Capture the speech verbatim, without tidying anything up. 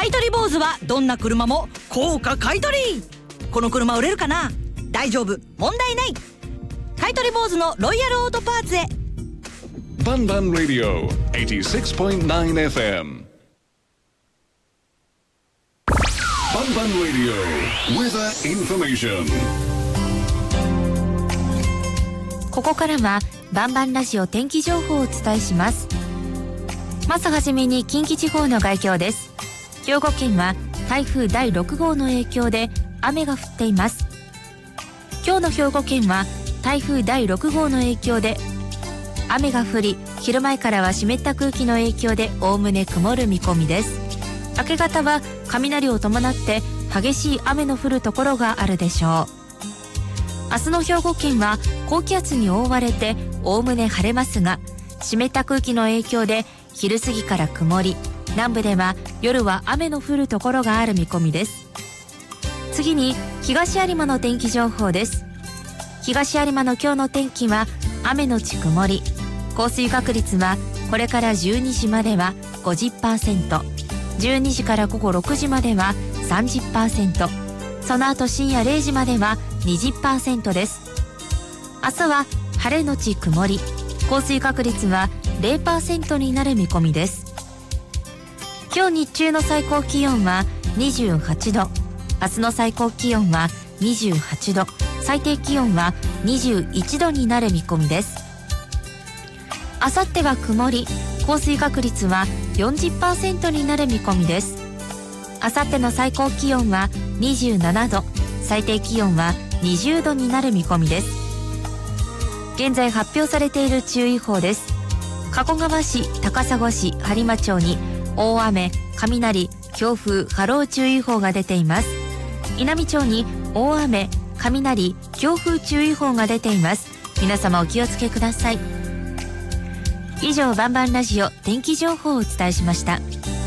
買取坊主はどんな車も高価買取。この車売れるかな？大丈夫、問題ない。買取坊主のロイヤルオートパーツへ。 バンバンラディオ はちじゅうろくてんきゅうエフエム。バンバンラディオ Weather Information。 ここからはバンバンラジオ天気情報をお伝えします。まずはじめに近畿地方の概況です。兵庫県は台風だいろくごうの影響で雨が降っています。今日の兵庫県は台風だいろくごうの影響で雨が降り、昼前からは湿った空気の影響でおおむね曇る見込みです。明け方は雷を伴って激しい雨の降るところがあるでしょう。明日の兵庫県は高気圧に覆われておおむね晴れますが、湿った空気の影響で昼過ぎから曇り、南部では夜は雨の降るところがある見込みです。次に東有馬の天気情報です。東有馬の今日の天気は雨のち曇り、降水確率はこれからじゅうにじまでは ごじゅっパーセント、じゅうにじから午後ろくじまでは さんじゅっパーセント、その後深夜れいじまでは にじゅっパーセント です。明日は晴れのち曇り、降水確率は ゼロパーセント になる見込みです。今日日中の最高気温はにじゅうはちど、明日の最高気温はにじゅうはちど、最低気温はにじゅういちどになる見込みです。あさっては曇り、降水確率は よんじゅっパーセント になる見込みです。あさっての最高気温はにじゅうななど、最低気温はにじゅうどになる見込みです。現在発表されている注意報です。加古川市、高砂市、播磨町に大雨、雷、強風、波浪注意報が出ています。稲美町に大雨、雷、強風注意報が出ています。皆様お気をつけください。以上、バンバンラジオ天気情報をお伝えしました。